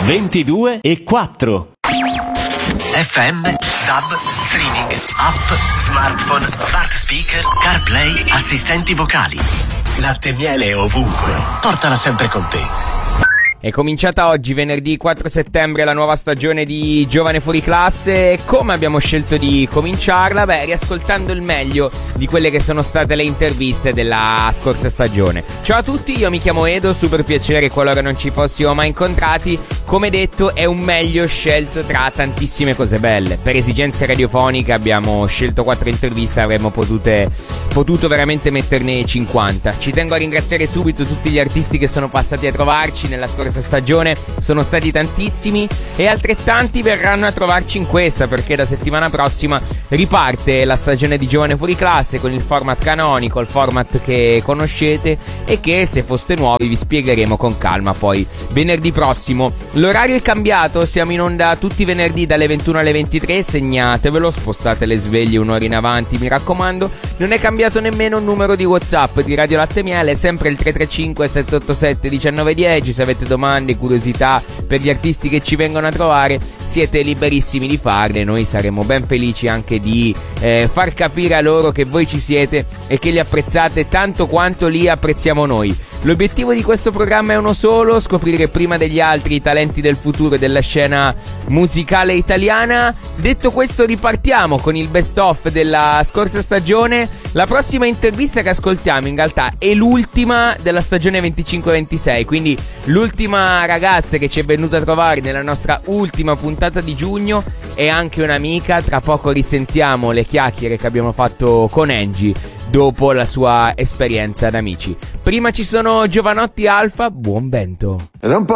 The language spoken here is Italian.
22 e 4. FM, DAB, streaming, app, smartphone, smart speaker, CarPlay, assistenti vocali. Latte e miele ovunque. Portala sempre con te. È cominciata oggi, venerdì 4 settembre, la nuova stagione di Giovane Fuori Classe. Come abbiamo scelto di cominciarla? Riascoltando il meglio di quelle che sono state le interviste della scorsa stagione. Ciao a tutti, io mi chiamo Edo, super piacere qualora non ci fossimo mai incontrati. Come detto, è un meglio scelto tra tantissime cose belle. Per esigenze radiofoniche abbiamo scelto 4 interviste, avremmo potuto veramente metterne 50. Ci tengo a ringraziare subito tutti gli artisti che sono passati a trovarci nella scorsa stagione, sono stati tantissimi e altrettanti verranno a trovarci in questa, perché da settimana prossima riparte la stagione di Giovane Fuori Classe con il format canonico, il format che conoscete e che, se foste nuovi, vi spiegheremo con calma poi venerdì prossimo. L'orario è cambiato, siamo in onda tutti i venerdì dalle 21 alle 23, segnatevelo, spostate le sveglie un'ora in avanti, mi raccomando. Non è cambiato nemmeno il numero di WhatsApp di Radio Latte e Miele, è sempre il 335 787 1910. Se avete domande, curiosità per gli artisti che ci vengono a trovare, siete liberissimi di farle. Noi saremo ben felici anche di far capire a loro che voi ci siete e che li apprezzate tanto quanto li apprezziamo noi. L'obiettivo di questo programma è uno solo: scoprire prima degli altri i talenti del futuro della scena musicale italiana. Detto questo, ripartiamo con il best of della scorsa stagione. La prossima intervista che ascoltiamo in realtà è l'ultima della stagione 25-26, quindi l'ultima ragazza che ci è venuta a trovare nella nostra ultima puntata di giugno è anche un'amica. Tra poco risentiamo le chiacchiere che abbiamo fatto con Angie dopo la sua esperienza ad Amici. Prima ci sono Giovanotti Alfa, buon vento. Ed è un po'